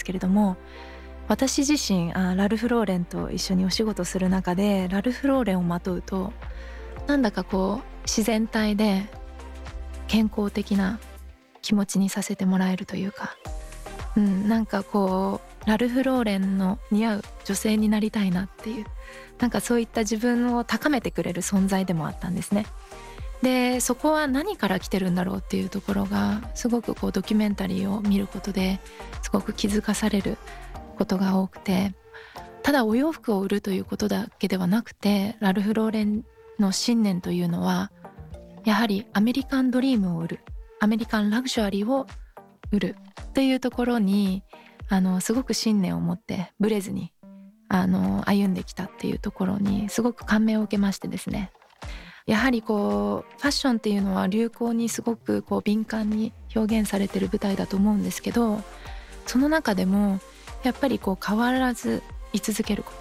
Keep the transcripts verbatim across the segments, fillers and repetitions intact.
けれども、私自身あラルフ・ローレンと一緒にお仕事する中でラルフ・ローレンをまとうと、なんだかこう自然体で健康的な気持ちにさせてもらえるというか、うん、なんかこうラルフ・ローレンの似合う女性になりたいなっていう、なんかそういった自分を高めてくれる存在でもあったんですね。でそこは何から来てるんだろうっていうところがすごくこうドキュメンタリーを見ることですごく気づかされることが多くて、ただお洋服を売るということだけではなくて、ラルフ・ローレンの信念というのはやはりアメリカンドリームを売る、アメリカンラグジュアリーを売るというところにあのすごく信念を持ってブレずにあの歩んできたっていうところにすごく感銘を受けましてですね、やはりこうファッションっていうのは流行にすごくこう敏感に表現されてる舞台だと思うんですけど、その中でもやっぱりこう変わらず居続けること、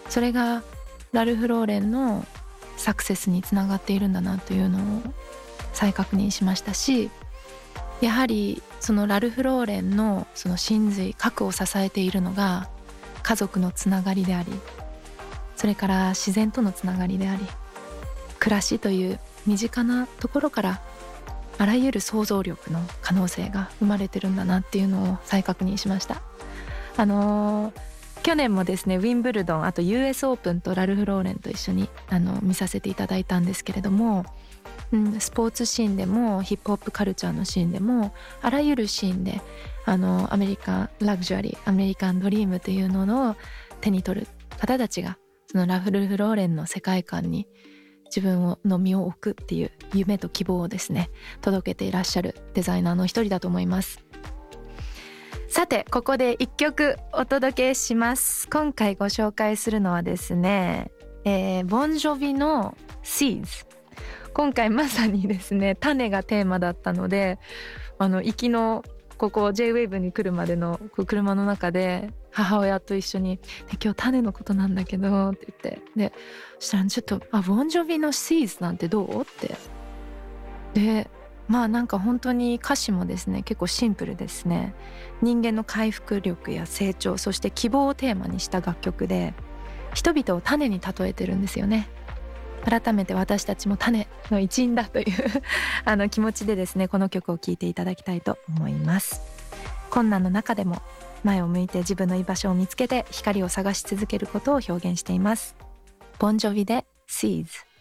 それがラルフ・ローレンのサクセスにつながっているんだなというのを再確認しましたし、やはりそのラルフ・ローレンのその真髄核を支えているのが家族のつながりであり、それから自然とのつながりであり、暮らしという身近なところからあらゆる想像力の可能性が生まれてるんだなっていうのを再確認しました。あのー、去年もですねウィンブルドン、あと ユーエス オープンとラルフ・ローレンと一緒にあの見させていただいたんですけれども、うん、スポーツシーンでもヒップホップカルチャーのシーンでもあらゆるシーンであのアメリカンラグジュアリー、アメリカンドリームというのを手に取る方たちがそのラルフ・ローレンの世界観に自分の身を置くっていう夢と希望をですね届けていらっしゃるデザイナーの一人だと思います。さてここで一曲お届けします。今回ご紹介するのはですね、えー、ボンジョビの Seeds。 今回まさにですね種がテーマだったので、あの行きのここ J ウェーブに来るまでの車の中で母親と一緒に「今日種のことなんだけど」って言って、でそしたらちょっと「あボンジョビの Seeds なんてどう?」って、でまあなんか本当に歌詞もですね結構シンプルですね。人間の回復力や成長、そして希望をテーマにした楽曲で、人々を種に例えてるんですよね。改めて私たちも種の一員だというあの気持ちでですねこの曲を聴いていただきたいと思います。困難の中でも前を向いて自分の居場所を見つけて光を探し続けることを表現しています。ボンジョビで Seeds。